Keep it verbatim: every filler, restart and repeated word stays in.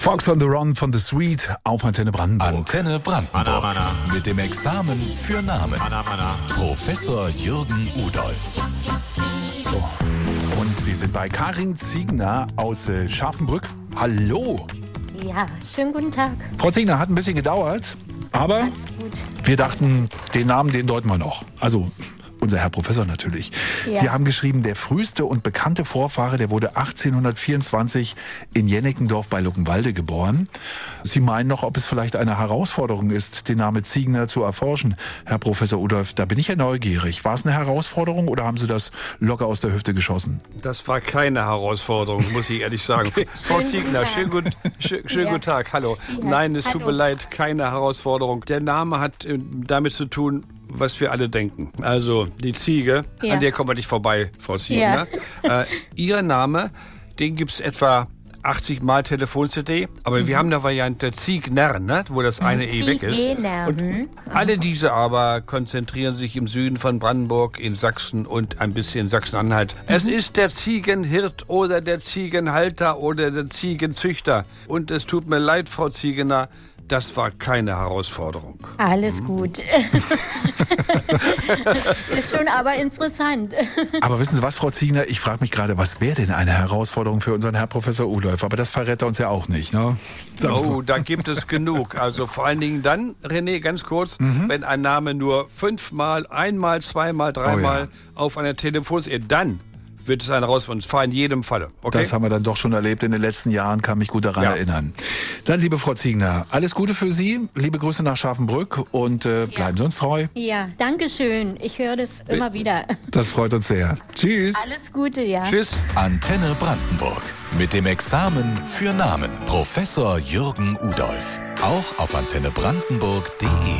Fox on the Run von The Sweet auf Antenne Brandenburg. Antenne Brandenburg. Mana, mana. Mit dem Examen für Namen. Mana, mana. Professor Jürgen Udolf. So. Und wir sind bei Karin Ziegner aus äh, Scharfenbrück. Hallo. Ja, schönen guten Tag. Frau Ziegner, hat ein bisschen gedauert, aber Alles gut. wir dachten, den Namen, den deuten wir noch. Also unser Herr Professor natürlich. Ja. Sie haben geschrieben, der früheste und bekannte Vorfahre, der wurde achtzehnhundertvierundzwanzig in Jenneckendorf bei Luckenwalde geboren. Sie meinen noch, ob es vielleicht eine Herausforderung ist, den Namen Ziegner zu erforschen. Herr Professor Udolf, da bin ich ja neugierig. War es eine Herausforderung oder haben Sie das locker aus der Hüfte geschossen? Das war keine Herausforderung, muss ich ehrlich sagen. Okay. Frau Schönen Ziegner, guten schönen, gut, schön, schönen Ja. guten Tag, hallo. Ja, Nein, es tut hallo. mir leid, keine Herausforderung. Der Name hat äh, damit zu tun, was wir alle denken. Also die Ziege, Ja. an der kommen wir nicht vorbei, Frau Ziegner. Äh, Ihr Name, den gibt es etwa achtzig Mal Telefon-C D, aber Mhm. wir haben eine Variante Ziegner, ne, wo das eine E weg ist. Ziegner, Und mhm. alle diese aber konzentrieren sich im Süden von Brandenburg, in Sachsen und ein bisschen in Sachsen-Anhalt. Es ist der Ziegenhirt oder der Ziegenhalter oder der Ziegenzüchter. Und es tut mir leid, Frau Ziegener, das war keine Herausforderung. Alles gut. Ist schon aber interessant. Aber wissen Sie was, Frau Ziegner? Ich frage mich gerade, was wäre denn eine Herausforderung für unseren Herr Professor Udolf? Aber das verrät er uns ja auch nicht, ne? Oh, da gibt es genug. Also vor allen Dingen dann, René, ganz kurz, wenn ein Name nur fünfmal, einmal, zweimal, dreimal auf einer Telefons... Dann wird es eine Herausforderung. Und zwar in jedem Falle. Okay? Das haben wir dann doch schon erlebt in den letzten Jahren, kann mich gut daran Ja. erinnern. Dann, liebe Frau Ziegner, alles Gute für Sie, liebe Grüße nach Scharfenbrück und äh, bleiben Sie uns treu. Ja, danke schön. Ich höre das immer wieder. Das freut uns sehr. Tschüss. Alles Gute, ja. Tschüss. Antenne Brandenburg. Mit dem Examen für Namen. Professor Jürgen Udolf. Auch auf antenne brandenburg punkt de.